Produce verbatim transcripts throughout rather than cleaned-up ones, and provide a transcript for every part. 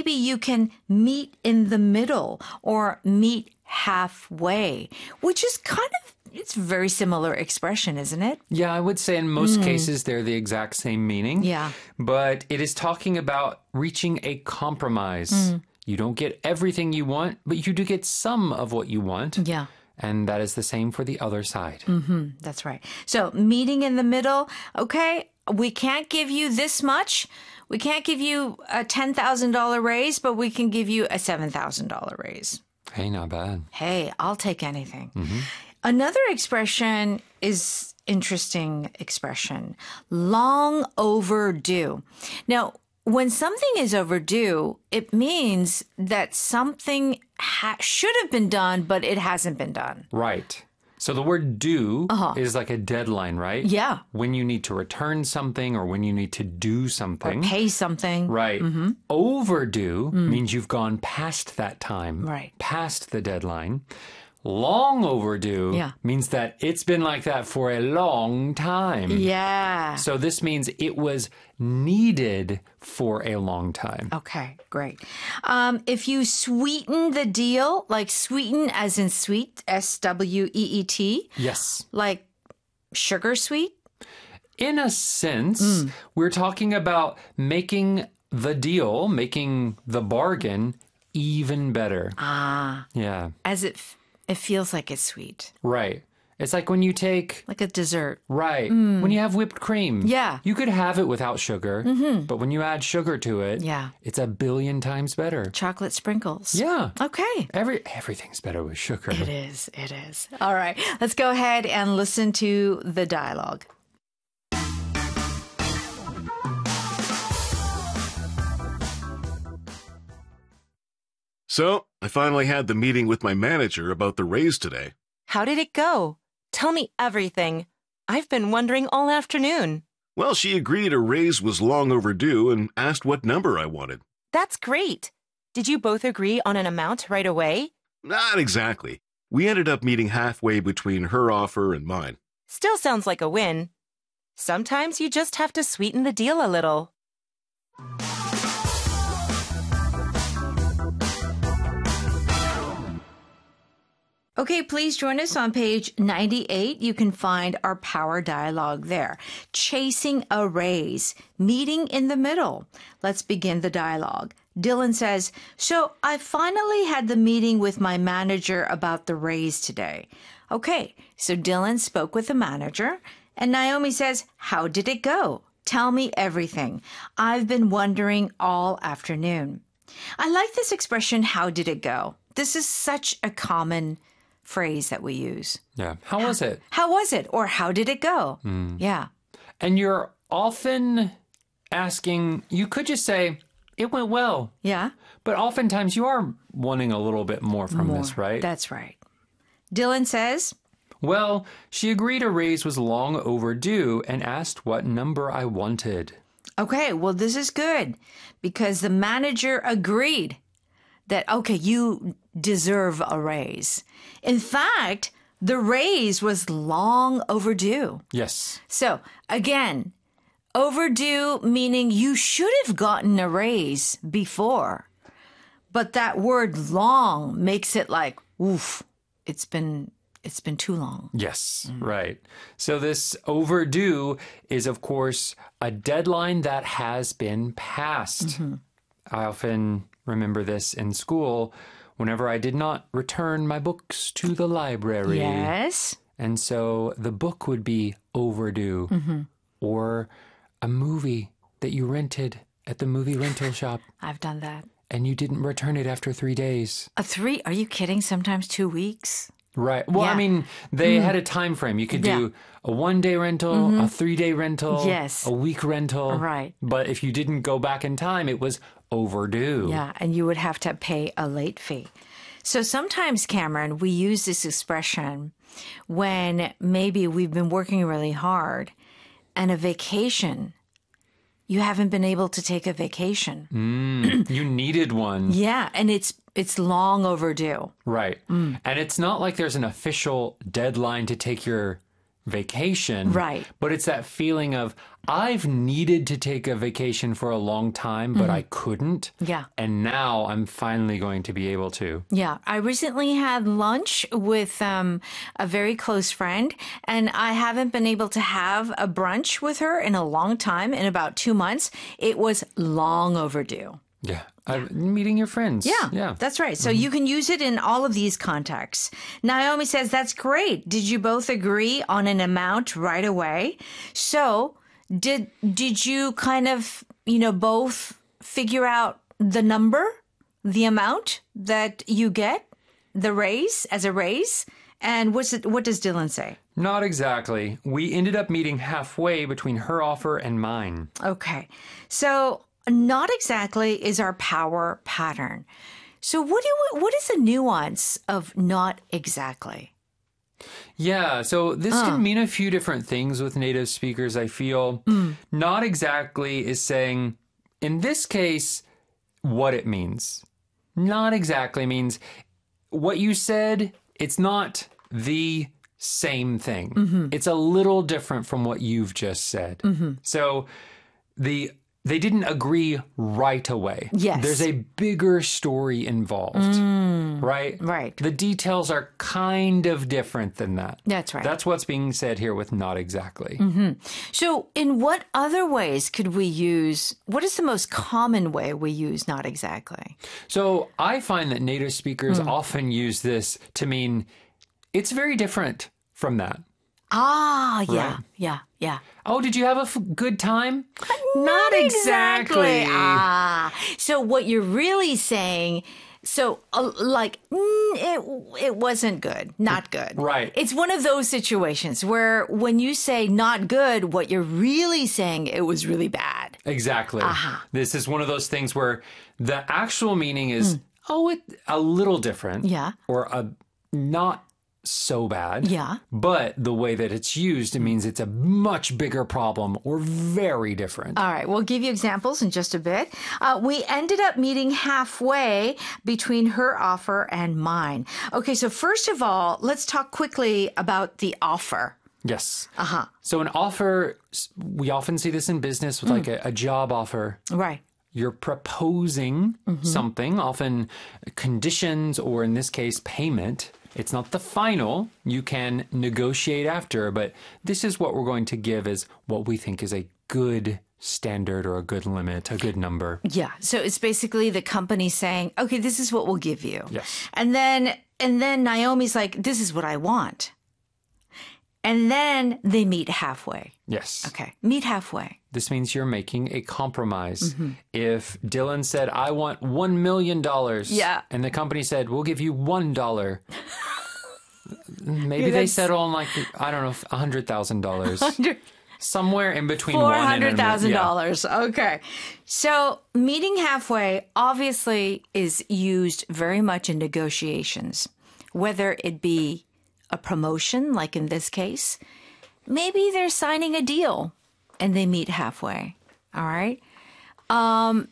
maybe you can meet in the middle or meet halfway, which is kind of, it's a very similar expression, isn't it? Yeah, I would say in most mm. cases they're the exact same meaning. Yeah. But it is talking about reaching a compromise. Mm. You don't get everything you want, but you do get some of what you want. Yeah. And that is the same for the other side. Mm-hmm. That's right. So meeting in the middle, okay, we can't give you this much. We can't give you a ten thousand dollars raise, but we can give you a seven thousand dollars raise. Hey, not bad. Hey, I'll take anything. Mm-hmm. Another expression is interesting expression, long overdue. Now, when something is overdue, it means that something ha- should have been done, but it hasn't been done. Right. So the word due uh-huh. is like a deadline, right? Yeah. When you need to return something or when you need to do something. Or pay something. Right. Mm-hmm. Overdue mm. means you've gone past that time. Right. Past the deadline. Long overdue yeah. means that it's been like that for a long time. Yeah. So this means it was needed for a long time. Okay, great. Um, if you sweeten the deal, like sweeten as in sweet, S W E E T. Yes. Like sugar sweet? In a sense, mm. we're talking about making the deal, making the bargain even better. Ah. Yeah. As it... F- It feels like it's sweet. Right. It's like when you take... Like a dessert. Right. Mm. When you have whipped cream. Yeah. You could have it without sugar. Mm-hmm. But when you add sugar to it, yeah. it's a billion times better. Chocolate sprinkles. Yeah. Okay. Every Everything's better with sugar. It is. It is. All right. Let's go ahead and listen to the dialogue. So, I finally had the meeting with my manager about the raise today. How did it go? Tell me everything. I've been wondering all afternoon. Well, she agreed a raise was long overdue and asked what number I wanted. That's great. Did you both agree on an amount right away? Not exactly. We ended up meeting halfway between her offer and mine. Still sounds like a win. Sometimes you just have to sweeten the deal a little. Okay, please join us on page ninety-eight. You can find our power dialogue there. Chasing a raise, meeting in the middle. Let's begin the dialogue. Dylan says, so I finally had the meeting with my manager about the raise today. Okay, so Dylan spoke with the manager, and Naomi says, how did it go? Tell me everything. I've been wondering all afternoon. I like this expression, how did it go? This is such a common phrase that we use. Yeah. How was it? How was it? Or how did it go? Mm. Yeah. And you're often asking, you could just say, it went well. Yeah. But oftentimes you are wanting a little bit more from more. this, right? That's right. Dylan says, well, she agreed a raise was long overdue and asked what number I wanted. Okay, well, this is good because the manager agreed that, okay, you deserve a raise. In fact, the raise was long overdue. Yes. So, again, overdue meaning you should have gotten a raise before. But that word long makes it like, oof, it's been it's been too long. Yes, mm. right. So this overdue is, of course, a deadline that has been passed. Mm-hmm. I often remember this in school whenever I did not return my books to the library. Yes. And so the book would be overdue. Mm-hmm. Or a movie that you rented at the movie rental shop. I've done that. And you didn't return it after three days. A three? Are you kidding? Sometimes two weeks? Right. Well, yeah. I mean, they mm. had a time frame. You could yeah. do a one-day rental, mm-hmm. a three-day rental, yes. a week rental. Right. But if you didn't go back in time, it was overdue. Yeah, and you would have to pay a late fee. So sometimes, Cameron, we use this expression when maybe we've been working really hard and a vacation, you haven't been able to take a vacation. Mm, you needed one. Yeah, and it's it's long overdue. Right. Mm. And it's not like there's an official deadline to take your vacation. Right. But it's that feeling of, I've needed to take a vacation for a long time, but I couldn't. Yeah. And now I'm finally going to be able to. Yeah, I recently had lunch with um, a very close friend, and I haven't been able to have a brunch with her in a long time, in about two months. It was long overdue. Yeah. Uh, meeting your friends. Yeah, Yeah. that's right. So you can use it in all of these contexts. Naomi says, that's great. Did you both agree on an amount right away? So did did you kind of, you know, both figure out the number, the amount that you get, the raise as a raise? And what's it, what does Dylan say? Not exactly. We ended up meeting halfway between her offer and mine. Okay. So not exactly is our power pattern. So what do we, what is the nuance of not exactly? Yeah, so this Uh. can mean a few different things with native speakers, I feel. Not exactly is saying, in this case, what it means. Not exactly means what you said, it's not the same thing. It's a little different from what you've just said. So the they didn't agree right away. Yes. There's a bigger story involved, right? Right. The details are kind of different than that. That's right. That's what's being said here with not exactly. So in what other ways could we use, what is the most common way we use not exactly? So I find that native speakers often use this to mean it's very different from that. Ah, yeah, Right. yeah, yeah. Oh, did you have a f- good time? Not exactly. Ah, so what you're really saying, so uh, like, mm, it, it wasn't good, not good. Right. It's one of those situations where when you say not good, what you're really saying, it was really bad. Exactly. This is one of those things where the actual meaning is, oh, it a little different. Yeah. Or a not so bad. Yeah. But the way that it's used, it means it's a much bigger problem or very different. All right, we'll give you examples in just a bit. Uh, we ended up meeting halfway between her offer and mine. Okay, so first of all, let's talk quickly about the offer. Yes. Uh-huh. So an offer, we often see this in business with like a, a job offer. Right. You're proposing something, often conditions, or in this case, payment. It's not the final. You can negotiate after, but this is what we're going to give as what we think is a good standard or a good limit, a good number. Yeah. So it's basically the company saying, okay, this is what we'll give you. Yes. And then and then Naomi's like, this is what I want. And then they meet halfway. Yes. Okay. Meet halfway. This means you're making a compromise. If Dylan said, I want one million dollars. Yeah. And the company said, we'll give you one dollar. Maybe Yeah, they that's- settle on like, I don't know, one hundred thousand dollars. Somewhere in between Four one and a hundred million. thousand Yeah. dollars. Okay. So meeting halfway obviously is used very much in negotiations, whether it be a promotion, like in this case, maybe they're signing a deal and they meet halfway. All right. Um,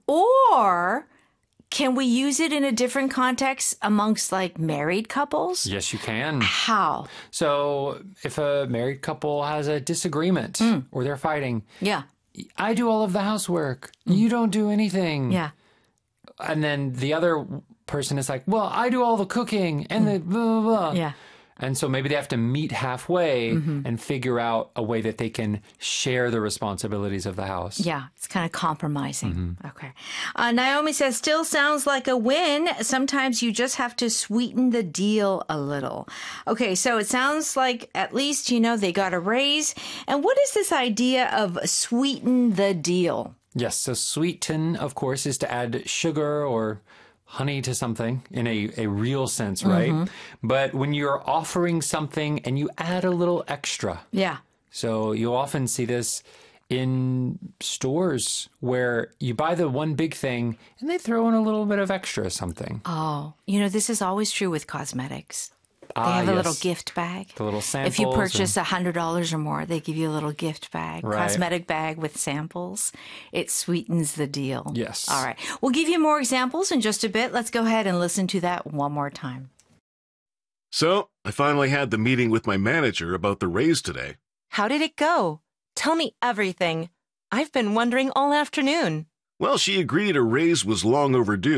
or can we use it in a different context amongst like married couples? Yes, you can. How? So if a married couple has a disagreement or they're fighting, Yeah. I do all of the housework. You don't do anything. Yeah. And then the other person is like, well, I do all the cooking and the blah, blah, blah. Yeah. And so maybe they have to meet halfway and figure out a way that they can share the responsibilities of the house. Yeah, it's kind of compromising. Okay. Uh, Naomi says, still sounds like a win. Sometimes you just have to sweeten the deal a little. Okay, so it sounds like at least, you know, they got a raise. And what is this idea of sweeten the deal? Yes. So sweeten, of course, is to add sugar or honey to something in a, a real sense, right? But when you're offering something and you add a little extra, Yeah. so you'll often see this in stores where you buy the one big thing and they throw in a little bit of extra something. Oh, you know, this is always true with cosmetics. They Ah, have a yes. little gift bag. The little samples. If you and- purchase a hundred dollars or more, they give you a little gift bag, Right. cosmetic bag with samples. It sweetens the deal. Yes. All right. We'll give you more examples in just a bit. Let's go ahead and listen to that one more time. So, I finally had the meeting with my manager about the raise today. How did it go? Tell me everything. I've been wondering all afternoon. Well, she agreed a raise was long overdue.